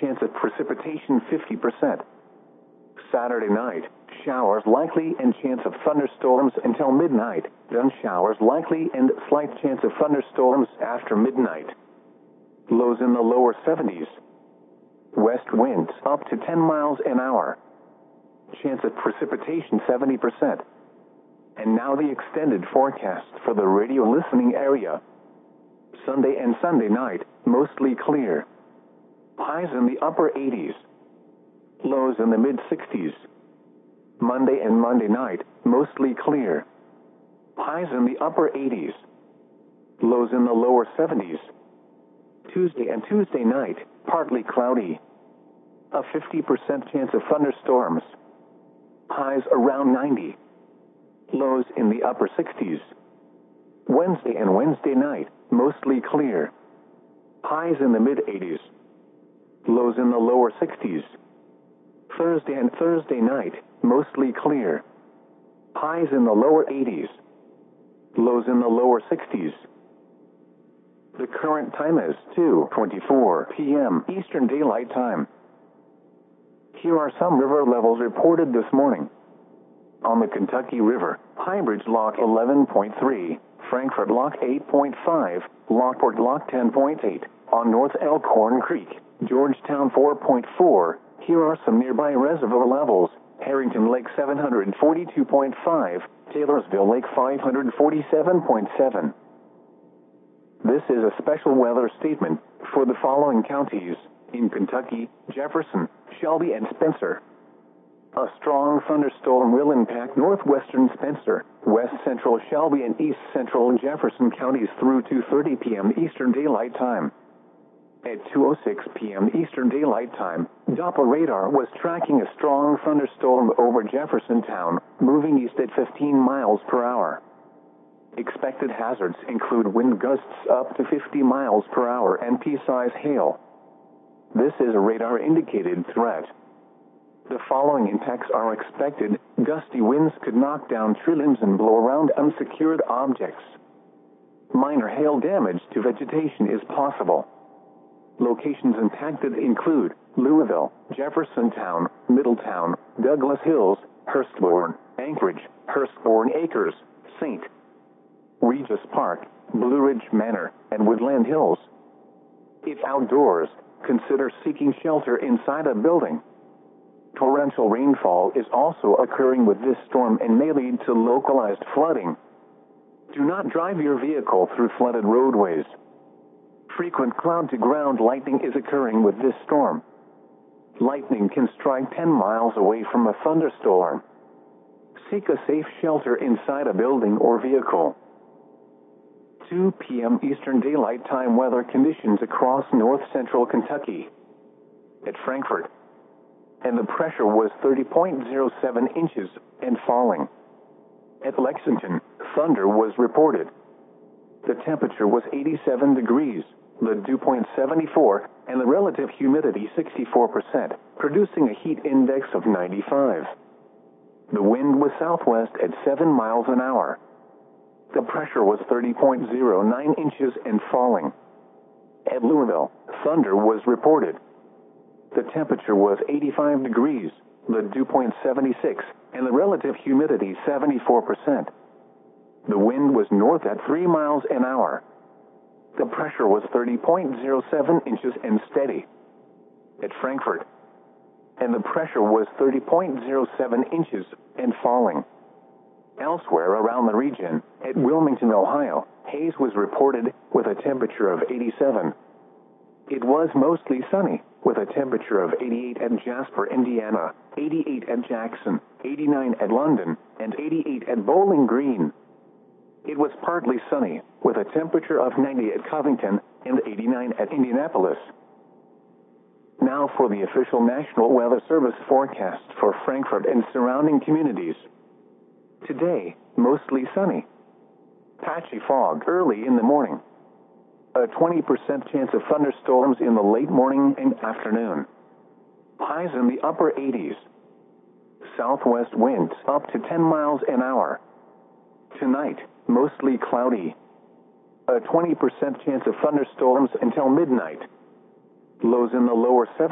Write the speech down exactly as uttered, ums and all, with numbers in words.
chance of precipitation fifty percent. Saturday night, showers likely and chance of thunderstorms until midnight, then showers likely and slight chance of thunderstorms after midnight. Lows in the lower seventies. West winds up to ten miles an hour. Chance of precipitation seventy percent. And now the extended forecast for the radio listening area. Sunday and Sunday night, mostly clear. Highs in the upper eighties. Lows in the mid-sixties. Monday and Monday night, mostly clear. Highs in the upper eighties. Lows in the lower seventies. Tuesday and Tuesday night, partly cloudy. A fifty percent chance of thunderstorms. Highs around ninety. Lows in the upper sixties. Wednesday and Wednesday night, mostly clear. Highs in the mid-eighties. Lows in the lower sixties. Thursday and Thursday night, mostly clear. Highs in the lower eighties. Lows in the lower sixties. The current time is two twenty-four p m Eastern Daylight Time. Here are some river levels reported this morning. On the Kentucky River, Highbridge Lock eleven point three, Frankfort Lock eight point five, Lockport Lock ten point eight, on North Elkhorn Creek, Georgetown four point four. Here are some nearby reservoir levels: Harrington Lake seven hundred forty-two point five, Taylorsville Lake five hundred forty-seven point seven. This is a special weather statement for the following counties in Kentucky: Jefferson, Shelby, and Spencer. A strong thunderstorm will impact northwestern Spencer, west central Shelby, and east central Jefferson counties through two thirty p m Eastern Daylight Time. At two oh six p m Eastern Daylight Time, Doppler radar was tracking a strong thunderstorm over Jeffersontown, moving east at fifteen miles per hour. Expected hazards include wind gusts up to fifty miles per hour and pea-size hail. This is a radar-indicated threat. The following impacts are expected: gusty winds could knock down tree limbs and blow around unsecured objects. Minor hail damage to vegetation is possible. Locations impacted include Louisville, Jeffersontown, Middletown, Douglas Hills, Hurstbourne, Anchorage, Hurstbourne Acres, Saint Regis Park, Blue Ridge Manor, and Woodland Hills. If outdoors, consider seeking shelter inside a building. Torrential rainfall is also occurring with this storm and may lead to localized flooding. Do not drive your vehicle through flooded roadways. Frequent cloud-to-ground lightning is occurring with this storm. Lightning can strike ten miles away from a thunderstorm. Seek a safe shelter inside a building or vehicle. two p m Eastern Daylight Time weather conditions across north-central Kentucky. At Frankfort, and the pressure was thirty point zero seven inches and falling. At Lexington, thunder was reported. The temperature was eighty-seven degrees, the dew point seventy-four, and the relative humidity sixty-four percent, producing a heat index of ninety-five. The wind was southwest at seven miles an hour. The pressure was thirty point zero nine inches and falling. At Louisville, thunder was reported. The temperature was eighty-five degrees, the dew point seventy-six, and the relative humidity seventy-four percent. The wind was north at three miles an hour. The pressure was thirty point zero seven inches and steady. At Frankfort, and the pressure was thirty point zero seven inches and falling. Elsewhere around the region, at Wilmington, Ohio, haze was reported with a temperature of eighty-seven. It was mostly sunny, with a temperature of eighty-eight at Jasper, Indiana, eighty-eight at Jackson, eighty-nine at London, and eighty-eight at Bowling Green. It was partly sunny, with a temperature of ninety at Covington and eighty-nine at Indianapolis. Now for the official National Weather Service forecast for Frankfort and surrounding communities. Today, mostly sunny. Patchy fog early in the morning. A twenty percent chance of thunderstorms in the late morning and afternoon. Highs in the upper eighties. Southwest winds up to ten miles an hour. Tonight, mostly cloudy. A twenty percent chance of thunderstorms until midnight. Lows in the lower seventies.